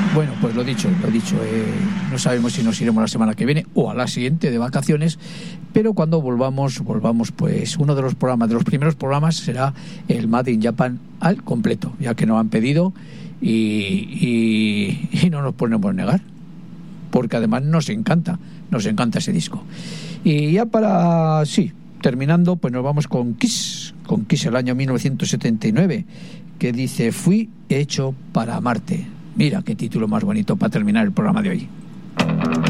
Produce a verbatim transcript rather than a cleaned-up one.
Bueno, pues lo dicho, lo dicho, eh, no sabemos si nos iremos la semana que viene o a la siguiente de vacaciones, pero cuando volvamos, volvamos, pues uno de los programas, de los primeros programas será el Made in Japan al completo, ya que nos han pedido y, y, y no nos podemos negar, porque además nos encanta, nos encanta ese disco. Y ya para, sí, terminando, pues nos vamos con Kiss, con Kiss el año mil novecientos setenta y nueve, que dice: fui hecho para amarte. Mira qué título más bonito para terminar el programa de hoy.